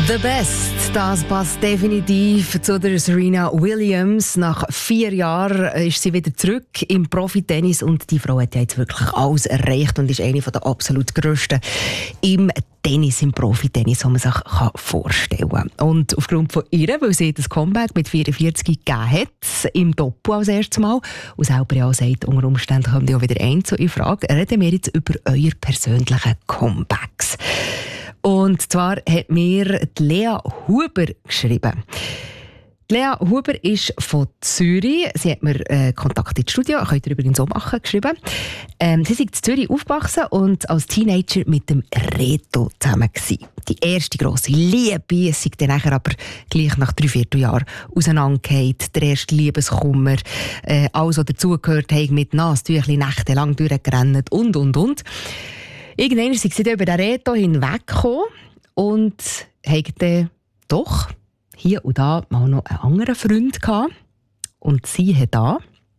The Best, das passt definitiv zu der Serena Williams. Nach 4 Jahren ist sie wieder zurück im Profitennis und die Frau hat ja jetzt wirklich alles erreicht und ist eine der absolut grössten im Tennis, im Profitennis, was man sich vorstellen kann. Und aufgrund von ihr, weil sie das Comeback mit 44 gegeben hat, im Doppel als erstes Mal, und selber ja sagt, unter Umständen kommt ja auch wieder ein zu in Frage, reden wir jetzt über eure persönlichen Comebacks. Und zwar hat mir die Lea Huber geschrieben. Lea Huber ist von Zürich. Sie hat mir Kontakt ins Studio, könnt ihr übrigens auch machen, geschrieben. Sie ist in Zürich aufgewachsen und als Teenager mit dem Reto zusammen gewesen. Die erste grosse Liebe, es sei dann nachher aber gleich nach 3/4 Jahren auseinandergefallen. Der erste Liebeskummer, alles, was dazugehört, hat mit Nasentüchchen nächtelang durchgerannt und. Irgendwann sind sie dann über den Reto hinweggekommen und haben dann doch hier und da mal noch einen anderen Freund gehabt. Und sie hat da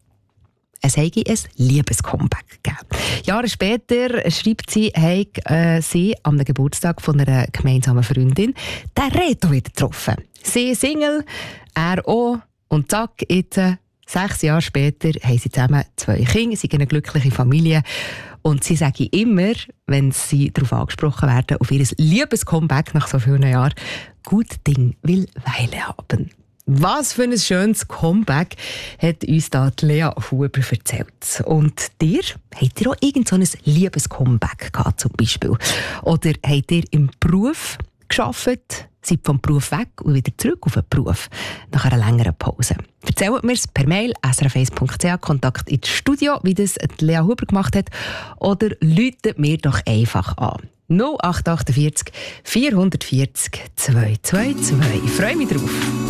ein Liebescomeback gegeben. Jahre später schreibt sie, sie am Geburtstag von einer gemeinsamen Freundin den Reto wieder getroffen. Sie Single, er auch. Und zack, jetzt 6 Jahre später haben sie zusammen 2 Kinder, sie sind eine glückliche Familie. Und sie sagen immer, wenn sie darauf angesprochen werden, auf ihr Liebescomeback nach so vielen Jahren, gut Ding will Weile haben. Was für ein schönes Comeback hat uns da die Lea Huber erzählt. Und dir, habt ihr auch irgend so ein Liebescomeback gehabt zum Beispiel? Oder habt ihr im Beruf gearbeitet, seid vom Beruf weg und wieder zurück auf den Beruf nach einer längeren Pause? Erzählt mir es per Mail srf1.ch, Kontakt ins Studio, wie das Lea Huber gemacht hat, oder läutet mir doch einfach an. 0848 440 222. Ich freue mich drauf.